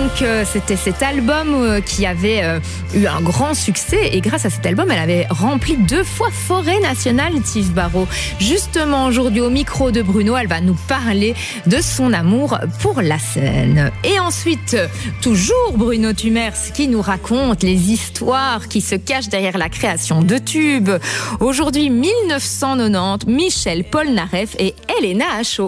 donc, c'était cet album qui avait eu un grand succès. Et grâce à cet album, elle avait rempli 2 fois Forêt Nationale, Tiv Barrow. Justement, aujourd'hui, au micro de Bruno, elle va nous parler de son amour pour la scène. Et ensuite, toujours Bruno Tumers qui nous raconte les histoires qui se cachent derrière la création de tubes. Aujourd'hui, 1990, Michel Polnareff et Elena Acho.